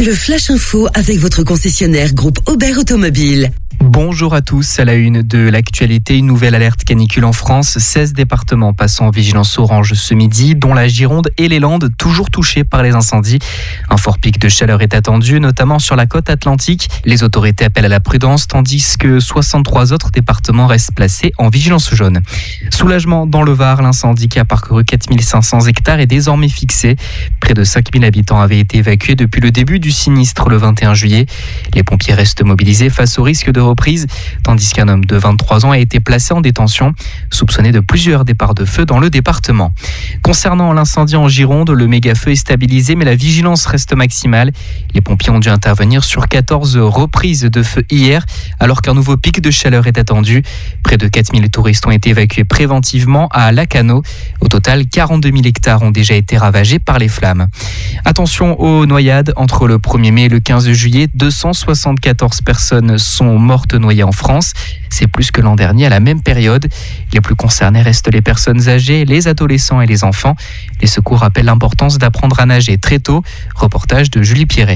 Le Flash Info avec votre concessionnaire groupe Aubert Automobile. Bonjour à tous, à la une de l'actualité, une nouvelle alerte canicule en France. 16 départements passent en vigilance orange ce midi, dont la Gironde et les Landes, toujours touchés par les incendies. Un fort pic de chaleur est attendu, notamment sur la côte atlantique. Les autorités appellent à la prudence, tandis que 63 autres départements restent placés en vigilance jaune. Soulagement dans le Var, l'incendie qui a parcouru 4500 hectares est désormais fixé. Près de 5000 habitants avaient été évacués depuis le début du sinistre le 21 juillet. Les pompiers restent mobilisés face au risque de reprise, tandis qu'un homme de 23 ans a été placé en détention, soupçonné de plusieurs départs de feu dans le département. Concernant l'incendie en Gironde, le méga-feu est stabilisé, mais la vigilance reste maximale. Les pompiers ont dû intervenir sur 14 reprises de feu hier, alors qu'un nouveau pic de chaleur est attendu. Près de 4000 touristes ont été évacués préventivement à Lacanau. Au total, 42 000 hectares ont déjà été ravagés par les flammes. Attention aux noyades. Entre le 1er mai et le 15 juillet, 274 personnes sont mortes noyées en France. C'est plus que l'an dernier à la même période. Les plus concernés restent les personnes âgées, les adolescents et les enfants. Les secours rappellent l'importance d'apprendre à nager très tôt. Reportage de Julie Pierret.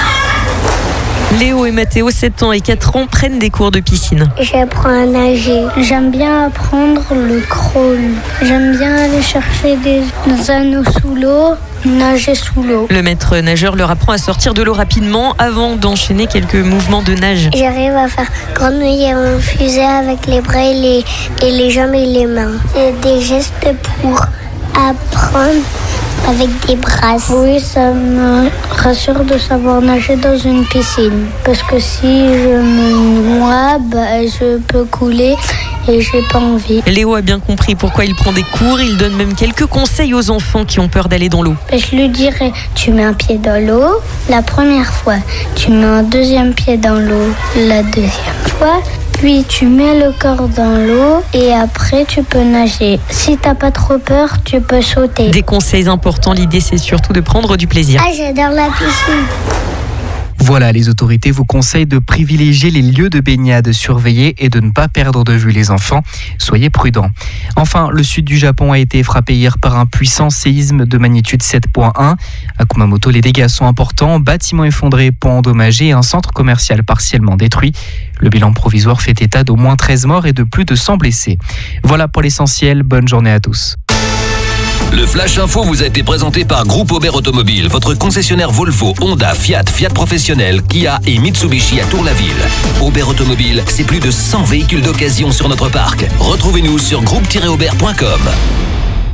Léo et Mathéo, 7 ans et 4 ans, prennent des cours de piscine. J'apprends à nager. J'aime bien apprendre le crawl. J'aime bien aller chercher des anneaux sous l'eau, nager sous l'eau. Le maître nageur leur apprend à sortir de l'eau rapidement avant d'enchaîner quelques mouvements de nage. J'arrive à faire grenouiller en fusée avec les bras et les jambes et les mains. C'est des gestes pour apprendre avec des brasses. Oui, ça me rassure de savoir nager dans une piscine. Parce que si je me noie, je peux couler et j'ai pas envie. Léo a bien compris pourquoi il prend des cours. Il donne même quelques conseils aux enfants qui ont peur d'aller dans l'eau. Je lui dirais, tu mets un pied dans l'eau la première fois. Tu mets un deuxième pied dans l'eau la deuxième fois. Puis tu mets le corps dans l'eau et après tu peux nager. Si t'as pas trop peur, tu peux sauter. Des conseils importants, l'idée c'est surtout de prendre du plaisir. Ah, j'adore la piscine. Voilà, les autorités vous conseillent de privilégier les lieux de baignade surveillés et de ne pas perdre de vue les enfants. Soyez prudents. Enfin, le sud du Japon a été frappé hier par un puissant séisme de magnitude 7.1. À Kumamoto, les dégâts sont importants. Bâtiments effondrés, ponts endommagés et un centre commercial partiellement détruit. Le bilan provisoire fait état d'au moins 13 morts et de plus de 100 blessés. Voilà pour l'essentiel. Bonne journée à tous. Le Flash Info vous a été présenté par Groupe Aubert Automobile, votre concessionnaire Volvo, Honda, Fiat Professionnel, Kia et Mitsubishi à Tour-la-Ville. Aubert Automobile, c'est plus de 100 véhicules d'occasion sur notre parc. Retrouvez-nous sur groupe-aubert.com.